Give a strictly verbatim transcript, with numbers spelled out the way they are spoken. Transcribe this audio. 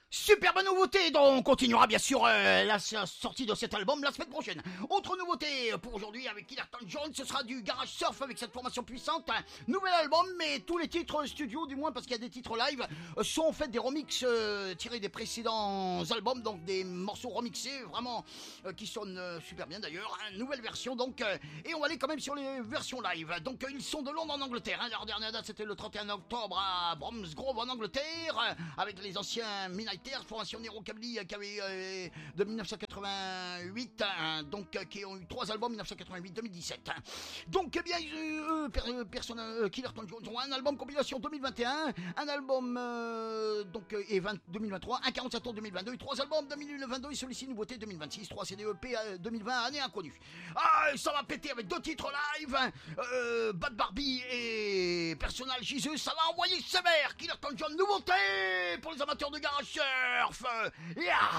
Superbe nouveauté, donc on continuera bien sûr euh, la sortie de cet album la semaine prochaine. Autre nouveauté pour aujourd'hui avec Killerton John, ce sera du garage surf avec cette formation puissante. Nouvel album, mais tous les titres studio, du moins parce qu'il y a des titres live, sont en fait des remixes euh, tirés des précédents albums, donc des morceaux remixés vraiment euh, qui sonnent euh, super bien d'ailleurs. Hein, nouvelle version donc, euh, et on va aller quand même sur les versions live. Donc euh, ils sont de Londres en Angleterre. Hein, leur dernière date c'était le trente et un octobre à Bromsgrove en Angleterre, euh, avec les anciens Midnight formation Nero Cabli qui avait euh, de mille neuf cent quatre-vingt-huit, hein, donc euh, qui ont eu trois albums mille neuf cent quatre-vingt-huit deux mille dix-sept. Hein. Donc eh bien euh, per, personne euh, Killerton Jones ont un album compilation deux mille vingt et un, un album euh, donc euh, et vingt, deux mille vingt-trois, un quarante-sept tours deux mille vingt-deux, et trois albums deux mille vingt-deux et celui-ci nouveauté deux mille vingt-six, trois C D E P euh, deux mille vingt, année inconnue. Ah, ça va péter avec deux titres live, hein, euh, Bad Barbie et Personal Jesus, ça va envoyer sévère. Killerton Jones nouveauté pour les amateurs de garage surf. Yeah.